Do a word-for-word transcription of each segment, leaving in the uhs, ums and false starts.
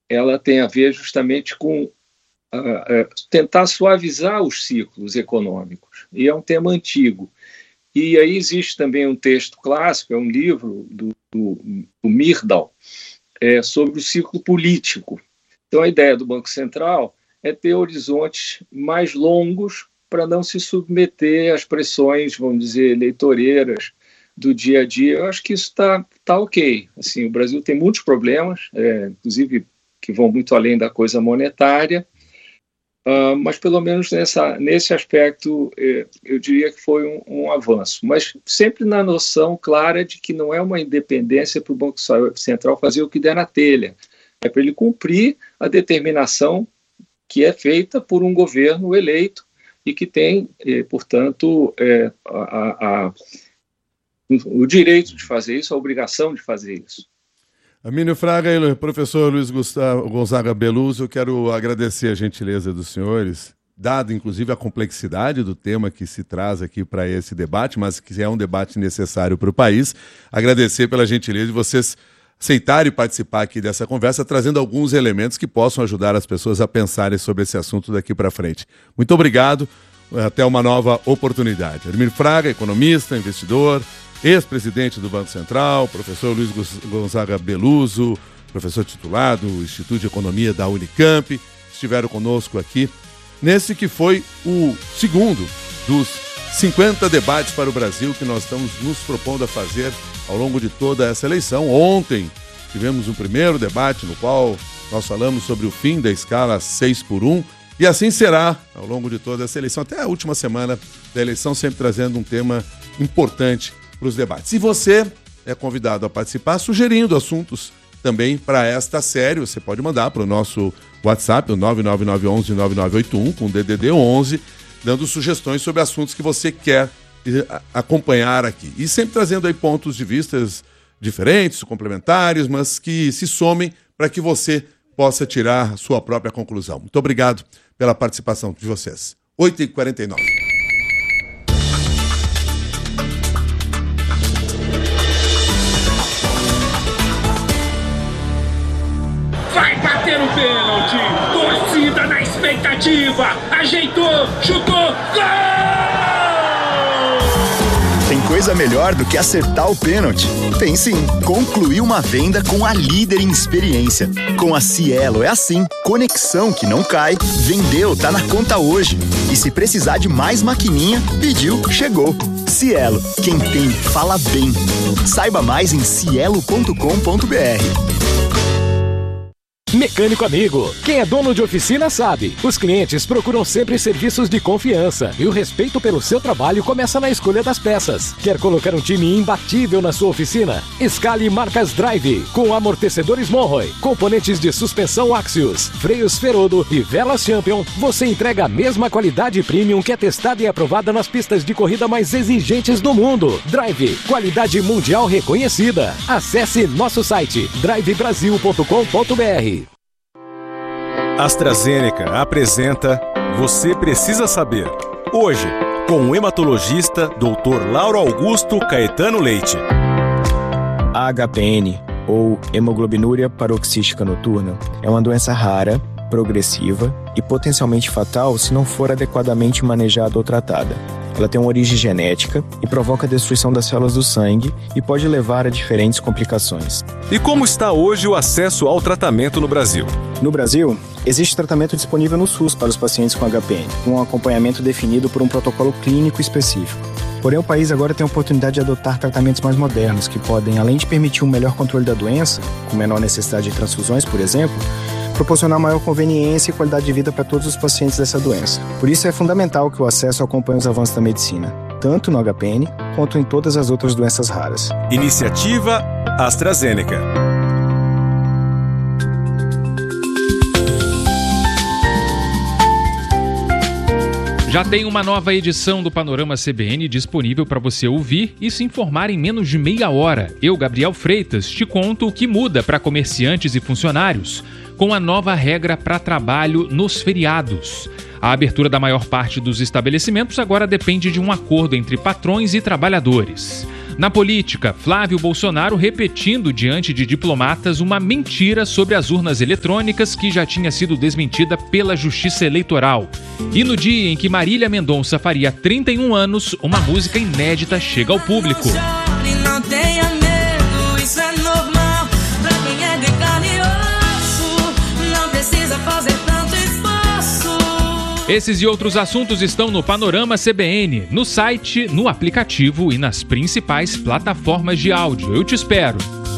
ela tem a ver justamente com uh, uh, tentar suavizar os ciclos econômicos, e é um tema antigo. E aí existe também um texto clássico, é um livro do, do, do Myrdal, é, sobre o ciclo político. Então a ideia do Banco Central é ter horizontes mais longos para não se submeter às pressões, vamos dizer, eleitoreiras do dia a dia. Eu acho que isso está tá ok. Assim, o Brasil tem muitos problemas, é, inclusive que vão muito além da coisa monetária, uh, mas pelo menos nessa, nesse aspecto é, eu diria que foi um, um avanço. Mas sempre na noção clara de que não é uma independência para o Banco Central fazer o que der na telha. É para ele cumprir a determinação que é feita por um governo eleito e que tem, eh, portanto, eh, a, a, o direito de fazer isso, a obrigação de fazer isso. Amínio Fraga e professor Luiz Gustavo Gonzaga Beluso, eu quero agradecer a gentileza dos senhores, dado inclusive a complexidade do tema que se traz aqui para esse debate, mas que é um debate necessário para o país. Agradecer pela gentileza de vocês aceitarem participar aqui dessa conversa, trazendo alguns elementos que possam ajudar as pessoas a pensarem sobre esse assunto daqui para frente. Muito obrigado, até uma nova oportunidade. Amínio Fraga, economista, investidor, ex-presidente do Banco Central, professor Luiz Gonzaga Beluso, professor titular do Instituto de Economia da Unicamp, estiveram conosco aqui nesse que foi o segundo dos cinquenta debates para o Brasil que nós estamos nos propondo a fazer ao longo de toda essa eleição. Ontem tivemos um primeiro debate no qual nós falamos sobre o fim da escala seis por um e assim será ao longo de toda essa eleição, até a última semana da eleição, sempre trazendo um tema importante para os debates. E você é convidado a participar sugerindo assuntos também para esta série. Você pode mandar para o nosso WhatsApp, o nove nove nove um um nove nove oito um, com D D D onze, dando sugestões sobre assuntos que você quer acompanhar aqui. E sempre trazendo aí pontos de vistas diferentes, complementares, mas que se somem para que você possa tirar a sua própria conclusão. Muito obrigado pela participação de vocês. oito e quarenta e nove. Vai bater o pênalti! Torcida na expectativa! Ajeitou! Chutou! Gol! Tem coisa melhor do que acertar o pênalti? Tem sim. Concluir uma venda com a líder em experiência. Com a Cielo é assim. Conexão que não cai. Vendeu, tá na conta hoje. E se precisar de mais maquininha, pediu, chegou. Cielo. Quem tem, fala bem. Saiba mais em cielo ponto com ponto b r. Mecânico amigo, quem é dono de oficina sabe. Os clientes procuram sempre serviços de confiança e o respeito pelo seu trabalho começa na escolha das peças. Quer colocar um time imbatível na sua oficina? Escale marcas Drive, com amortecedores Monroe, componentes de suspensão Axios, freios Ferodo e velas Champion. Você entrega a mesma qualidade premium que é testada e aprovada nas pistas de corrida mais exigentes do mundo. Drive, qualidade mundial reconhecida. Acesse nosso site drive brasil ponto com ponto b r. AstraZeneca apresenta Você Precisa Saber. Hoje, com o hematologista doutor Lauro Augusto Caetano Leite. A H P N, ou hemoglobinúria paroxística noturna, é uma doença rara, progressiva e potencialmente fatal se não for adequadamente manejada ou tratada. Ela tem uma origem genética e provoca a destruição das células do sangue e pode levar a diferentes complicações. E como está hoje o acesso ao tratamento no Brasil? No Brasil, existe tratamento disponível no SUS para os pacientes com H P N, com um acompanhamento definido por um protocolo clínico específico. Porém, o país agora tem a oportunidade de adotar tratamentos mais modernos que podem, além de permitir um melhor controle da doença, com menor necessidade de transfusões, por exemplo, proporcionar maior conveniência e qualidade de vida para todos os pacientes dessa doença. Por isso é fundamental que o acesso acompanhe os avanços da medicina, tanto no H P N quanto em todas as outras doenças raras. Iniciativa AstraZeneca. Já tem uma nova edição do Panorama C B N disponível para você ouvir e se informar em menos de meia hora. Eu, Gabriel Freitas, te conto o que muda para comerciantes e funcionários com a nova regra para trabalho nos feriados. A abertura da maior parte dos estabelecimentos agora depende de um acordo entre patrões e trabalhadores. Na política, Flávio Bolsonaro repetindo diante de diplomatas uma mentira sobre as urnas eletrônicas que já tinha sido desmentida pela Justiça Eleitoral. E no dia em que Marília Mendonça faria trinta e um anos, uma música inédita chega ao público. Não tenha medo, isso é normal. Pra quem é de carne e osso, não precisa fazer tanto esforço. Esses e outros assuntos estão no Panorama C B N, no site, no aplicativo e nas principais plataformas de áudio. Eu te espero.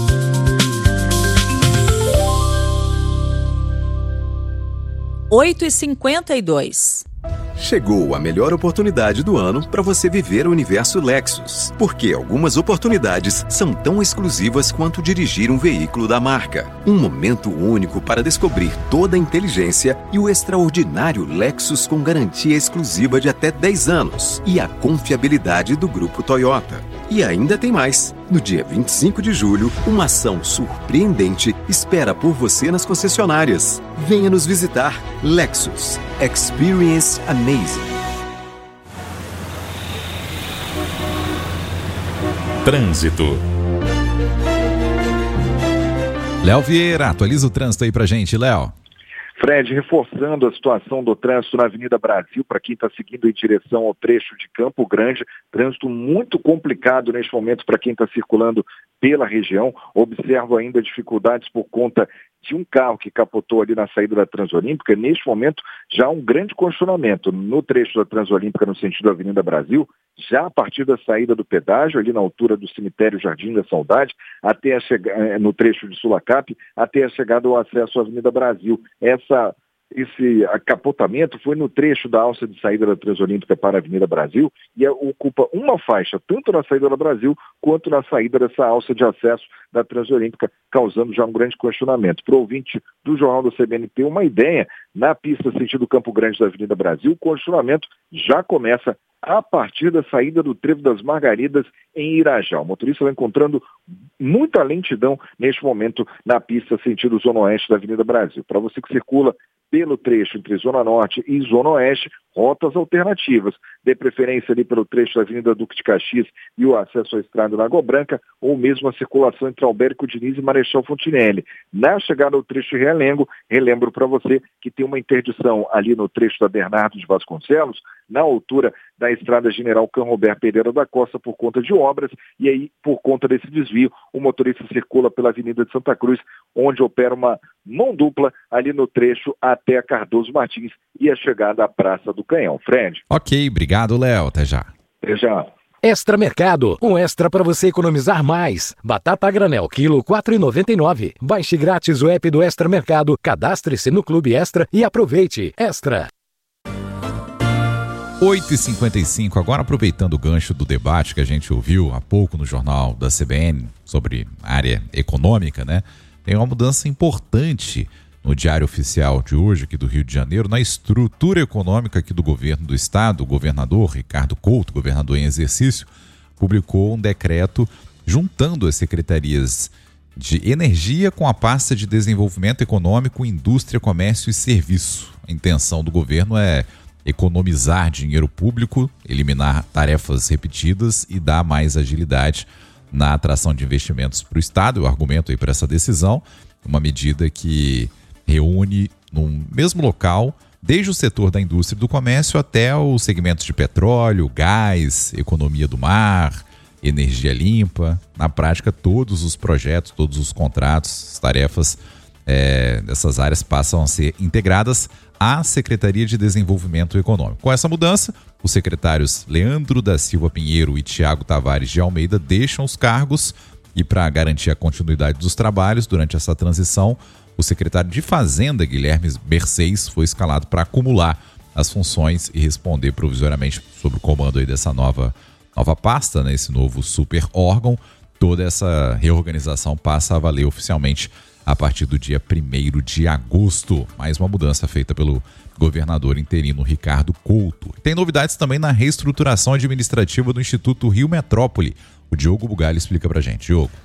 oito e cinquenta e dois. Chegou a melhor oportunidade do ano para você viver o universo Lexus. Porque algumas oportunidades são tão exclusivas quanto dirigir um veículo da marca. Um momento único para descobrir toda a inteligência e o extraordinário Lexus com garantia exclusiva de até dez anos. E a confiabilidade do Grupo Toyota. E ainda tem mais. No dia vinte e cinco de julho, uma ação surpreendente espera por você nas concessionárias. Venha nos visitar. Lexus. Experience Amazing. Trânsito. Léo Vieira, atualiza o trânsito aí pra gente, Léo. Fred, reforçando a situação do trânsito na Avenida Brasil, para quem está seguindo em direção ao trecho de Campo Grande, trânsito muito complicado neste momento para quem está circulando pela região. Observo ainda dificuldades por conta de um carro que capotou ali na saída da Transolímpica. Neste momento, já há um grande congestionamento no trecho da Transolímpica no sentido da Avenida Brasil, já a partir da saída do pedágio, ali na altura do cemitério Jardim da Saudade, até a chega... no trecho de Sulacap, até a chegada ao acesso à Avenida Brasil. Essa... Esse capotamento foi no trecho da alça de saída da Transolímpica para a Avenida Brasil e ocupa uma faixa, tanto na saída da Brasil quanto na saída dessa alça de acesso da Transolímpica, causando já um grande questionamento. Para o ouvinte do Jornal da C B N ter uma ideia, na pista sentido Campo Grande da Avenida Brasil, o questionamento já começa a partir da saída do Trevo das Margaridas em Irajá. O motorista vai encontrando muita lentidão neste momento na pista sentido Zona Oeste da Avenida Brasil. Para você que circula pelo trecho entre Zona Norte e Zona Oeste, rotas alternativas. Dê preferência ali pelo trecho da Avenida Duque de Caxias e o acesso à estrada da Água Branca, ou mesmo a circulação entre Albérico Diniz e Marechal Fontinelli. Na chegada ao trecho de Realengo, relembro para você que tem uma interdição ali no trecho da Bernardo de Vasconcelos, na altura da estrada General Canrobert Pereira da Costa, por conta de obras, e aí, por conta desse desvio, o motorista circula pela Avenida de Santa Cruz, onde opera uma mão dupla ali no trecho até a Cardoso Martins e a chegada à Praça do Canhão. Fred. Ok, obrigado, Léo. Até já. Até já. Extra Mercado, um extra para você economizar mais. Batata a granel, quilo quatro reais e noventa e nove centavos. Baixe grátis o app do Extra Mercado, cadastre-se no Clube Extra e aproveite. Extra. oito e cinquenta e cinco, agora aproveitando o gancho do debate que a gente ouviu há pouco no jornal da C B N sobre a área econômica, né? Tem uma mudança importante no Diário Oficial de hoje, aqui do Rio de Janeiro, na estrutura econômica aqui do governo do estado. O governador Ricardo Couto, governador em exercício, publicou um decreto juntando as secretarias de energia com a pasta de desenvolvimento econômico, indústria, comércio e serviço. A intenção do governo é economizar dinheiro público, eliminar tarefas repetidas e dar mais agilidade na atração de investimentos para o Estado. Eu argumento aí para essa decisão, uma medida que reúne no mesmo local desde o setor da indústria e do comércio até os segmentos de petróleo, gás, economia do mar, energia limpa. Na prática, todos os projetos, todos os contratos, as tarefas é, dessas áreas passam a ser integradas à Secretaria de Desenvolvimento Econômico. Com essa mudança, os secretários Leandro da Silva Pinheiro e Tiago Tavares de Almeida deixam os cargos e, para garantir a continuidade dos trabalhos durante essa transição, o secretário de Fazenda, Guilherme Berceis, foi escalado para acumular as funções e responder provisoriamente sobre o comando aí dessa nova, nova pasta, né, esse novo super órgão. Toda essa reorganização passa a valer oficialmente a partir do dia primeiro de agosto. Mais uma mudança feita pelo governador interino Ricardo Couto. Tem novidades também na reestruturação administrativa do Instituto Rio Metrópole. O Diogo Bugalho explica pra gente. Diogo.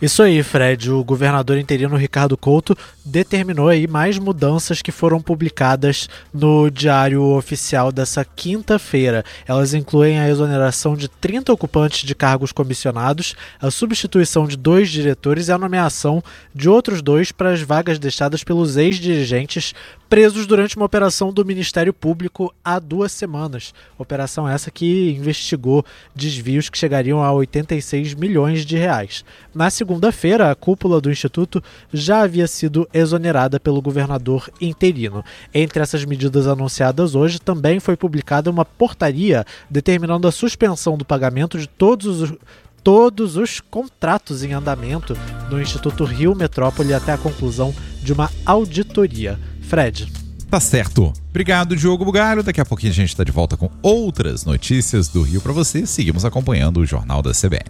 Isso aí, Fred. O governador interino Ricardo Couto determinou aí mais mudanças que foram publicadas no Diário Oficial dessa quinta-feira. Elas incluem a exoneração de trinta ocupantes de cargos comissionados, a substituição de dois diretores e a nomeação de outros dois para as vagas deixadas pelos ex-dirigentes presos durante uma operação do Ministério Público há duas semanas. Operação essa que investigou desvios que chegariam a oitenta e seis milhões de reais. Na segunda-feira, a cúpula do Instituto já havia sido exonerada pelo governador interino. Entre essas medidas anunciadas hoje, também foi publicada uma portaria determinando a suspensão do pagamento de todos os todos os contratos em andamento no Instituto Rio Metrópole até a conclusão de uma auditoria. Fred. Tá certo. Obrigado, Diogo Bugalho. Daqui a pouquinho a gente está de volta com outras notícias do Rio para você. Seguimos acompanhando o Jornal da C B N.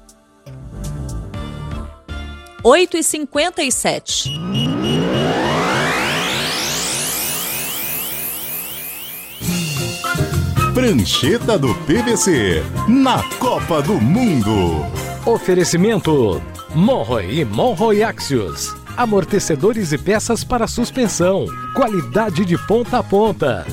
oito e cinquenta e sete. Prancheta do P V C, na Copa do Mundo. Oferecimento Monroe e Monroe Axios. Amortecedores e peças para suspensão. Qualidade de ponta a ponta.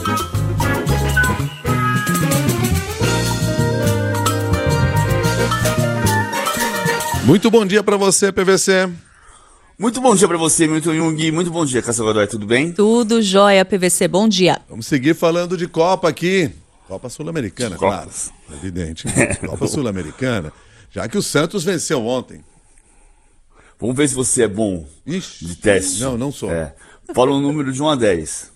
Muito bom dia para você, P V C. Muito bom dia para você, Milton Jung. Muito bom dia, Cássia Godoy. Tudo bem? Tudo jóia, P V C. Bom dia. Vamos seguir falando de Copa aqui. Copa Sul-Americana, claro. Evidente. Copa Sul-Americana. Já que o Santos venceu ontem. Vamos ver se você é bom Ixi, de teste. Não, não sou. É. Fala um número de um a dez.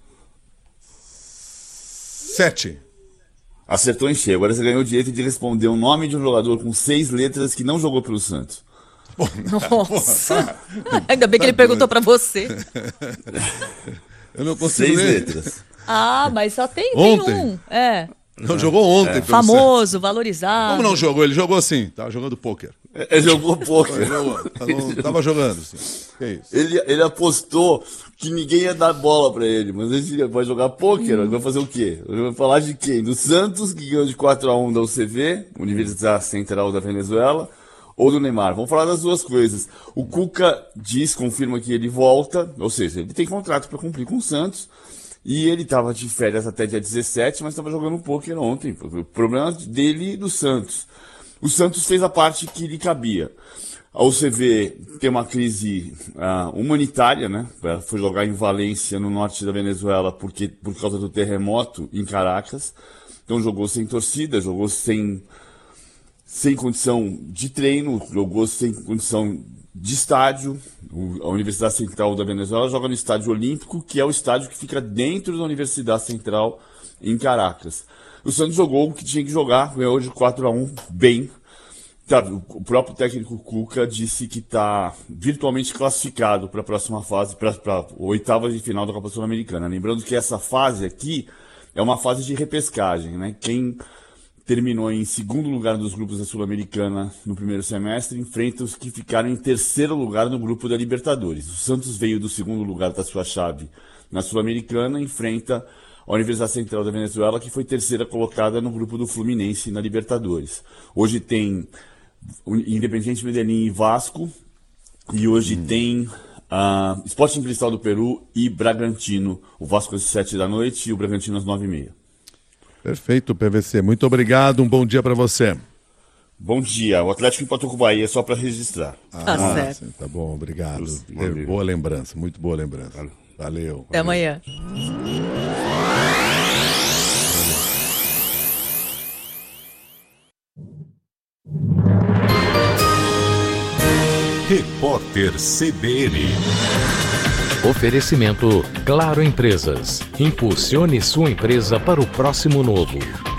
Sete. Acertou em cheio. Agora você ganhou o direito de responder o nome de um jogador com seis letras que não jogou pelo Santos. Nossa. Ainda bem que ele perguntou pra você. Eu não consigo Seis ler. letras. Ah, mas só tem, tem Ontem? um. É. Não jogou ontem. É. pelo Famoso, Santos. valorizado. Como não jogou? Ele jogou assim. Tava jogando pôquer. Ele jogou pôquer. Não, tava jogando assim. Que isso? Ele, ele apostou que ninguém ia dar bola pra ele, mas ele vai jogar pôquer, hum. vai fazer o quê? Ele vai falar de quem? Do Santos, que ganhou de quatro a um da U C V, Universidade Central da Venezuela, ou do Neymar? Vamos falar das duas coisas. O Cuca diz, confirma que ele volta, ou seja, ele tem contrato para cumprir com o Santos, e ele estava de férias até dia dezessete, mas estava jogando pôquer ontem. O problema dele e do Santos. O Santos fez a parte que lhe cabia. A U C V tem uma crise uh, humanitária, né? Ela foi jogar em Valência, no norte da Venezuela, porque, por causa do terremoto em Caracas. Então jogou sem torcida, jogou sem... sem condição de treino, jogou sem condição de estádio. A Universidade Central da Venezuela joga no Estádio Olímpico, que é o estádio que fica dentro da Universidade Central em Caracas. O Santos jogou o que tinha que jogar, ganhou de quatro a um, bem. O próprio técnico Cuca disse que está virtualmente classificado para a próxima fase, para a oitava de final da Copa Sul-Americana. Lembrando que essa fase aqui é uma fase de repescagem, né? Quem terminou em segundo lugar dos grupos da Sul-Americana no primeiro semestre, enfrenta os que ficaram em terceiro lugar no grupo da Libertadores. O Santos veio do segundo lugar da sua chave na Sul-Americana, enfrenta a Universidade Central da Venezuela, que foi terceira colocada no grupo do Fluminense na Libertadores. Hoje tem Independiente Medellín e Vasco, e hoje hum. tem uh, Sporting Cristal do Peru e Bragantino. O Vasco às sete da noite e o Bragantino às nove e meia. Perfeito, P V C. Muito obrigado. Um bom dia para você. Bom dia. O Atlético empatou com o Bahia, só para registrar. Ah, tá certo. Tá bom, obrigado. Valeu. Boa lembrança, muito boa lembrança. Valeu. Valeu. Até amanhã. Repórter C B N. Oferecimento Claro Empresas. Impulsione sua empresa para o próximo novo.